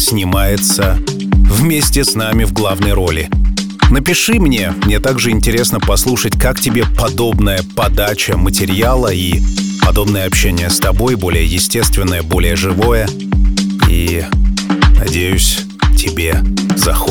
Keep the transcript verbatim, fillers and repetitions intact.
снимается вместе с нами в главной роли. Напиши мне, мне также интересно послушать, как тебе подобная подача материала и подобное общение с тобой, более естественное, более живое. И, надеюсь, тебе заходит.